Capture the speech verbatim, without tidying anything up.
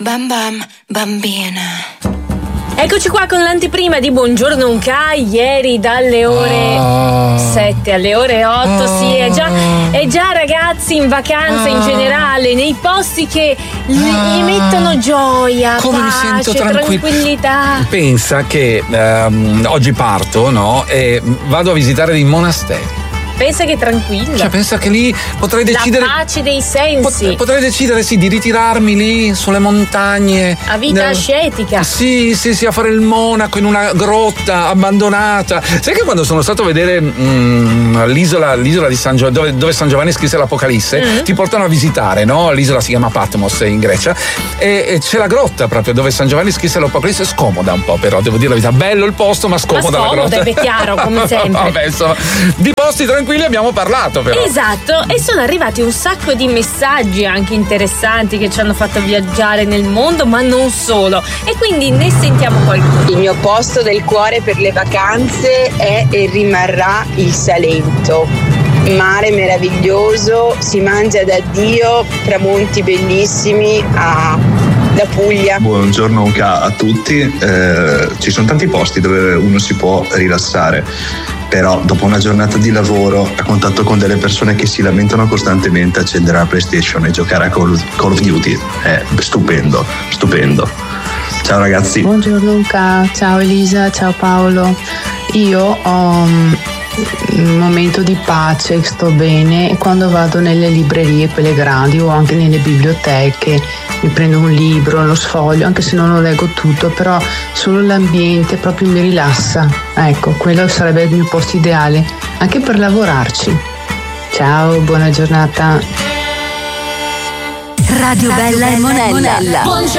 Bam bam, bambina. Eccoci qua con l'anteprima di Buongiorno Unca, ieri dalle ore oh. sette alle ore otto, oh. sì, è già, è già ragazzi in vacanza oh. in generale, nei posti che gli, oh. gli mettono gioia, come pace, mi sento tranquill- tranquillità. Pensa che um, oggi parto, no? E vado a visitare dei monasteri. Pensa che tranquilla. Cioè, pensa che lì potrei decidere. La pace dei sensi. Pot- potrei decidere, sì, di ritirarmi lì sulle montagne. A vita nel... ascetica. Sì, sì, sì, a fare il monaco in una grotta abbandonata. Sai che quando sono stato a vedere mm, l'isola, l'isola di San Giovanni, dove, dove San Giovanni scrisse l'Apocalisse, mm. ti portano a visitare, no? L'isola si chiama Patmos in Grecia. E, e c'è la grotta proprio dove San Giovanni scrisse l'Apocalisse. Scomoda un po', però, devo dire la verità. Bello il posto, ma scomoda ma la grotta. È chiaro, come sempre. Vabbè, insomma, di posti tranquilli abbiamo parlato, però. Esatto, e sono arrivati un sacco di messaggi anche interessanti che ci hanno fatto viaggiare nel mondo, ma non solo, e quindi ne sentiamo qualcuno. Il mio posto del cuore per le vacanze è e rimarrà il Salento. Mare meraviglioso, si mangia da Dio, tramonti bellissimi a da Puglia. Buongiorno a tutti, eh, ci sono tanti posti dove uno si può rilassare, però dopo una giornata di lavoro a contatto con delle persone che si lamentano costantemente, accendere la PlayStation e giocare a Call of, Call of Duty è stupendo, stupendo. Ciao ragazzi. Buongiorno Luca, ciao Elisa, ciao Paolo. Io ho un momento di pace, sto bene, e quando vado nelle librerie, quelle grandi, o anche nelle biblioteche, mi prendo un libro, lo sfoglio, anche se non lo leggo tutto, però solo l'ambiente proprio mi rilassa. Ecco, quello sarebbe il mio posto ideale, anche per lavorarci. Ciao, buona giornata. Radio Bella e Monella.